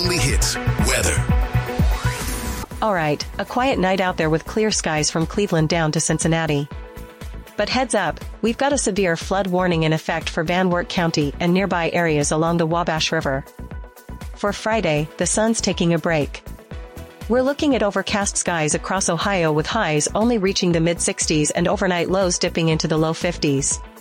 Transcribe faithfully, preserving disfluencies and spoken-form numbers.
only hits, weather. All right, a quiet night out there with clear skies from Cleveland down to Cincinnati. But heads up, we've got a severe flood warning in effect for Van Wert County and nearby areas along the Wabash River. For Friday, the sun's taking a break. We're looking at overcast skies across Ohio with highs only reaching the mid sixties and overnight lows dipping into the low fifties.